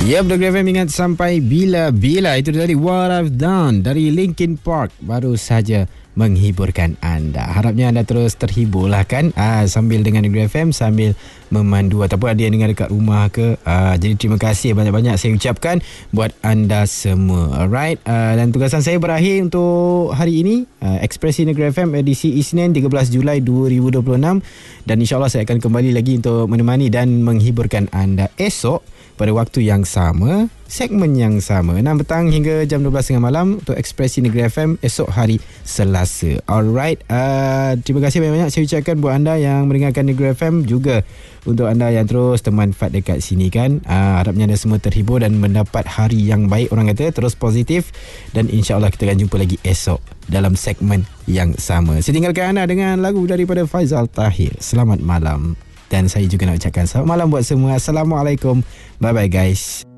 Ya, Negeri FM ingat sampai bila-bila. Itu tadi What I've Done dari Linkin Park, baru saja menghiburkan anda. Harapnya anda terus terhibur lah kan, sambil dengan Negeri FM, sambil memandu ataupun ada yang dengar dekat rumah ke. Jadi terima kasih banyak-banyak saya ucapkan buat anda semua. Alright, dan tugasan saya berakhir untuk hari ini. Ekspresi Negeri FM edisi Isnin 13 Julai 2026, dan insyaAllah saya akan kembali lagi untuk menemani dan menghiburkan anda esok pada waktu yang sama, segmen yang sama, 6 petang hingga jam 12 tengah malam untuk Ekspresi Negeri FM esok hari Selasa. Alright, terima kasih banyak-banyak saya ucapkan buat anda yang mendengarkan Negeri FM, juga untuk anda yang terus termanfaat dekat sini kan. Harapnya anda semua terhibur dan mendapat hari yang baik, orang kata terus positif, dan insyaAllah kita akan jumpa lagi esok dalam segmen yang sama. Saya tinggalkan anda dengan lagu daripada Faizal Tahir. Selamat malam. Dan saya juga nak ucapkan selamat malam buat semua. Assalamualaikum. Bye-bye guys.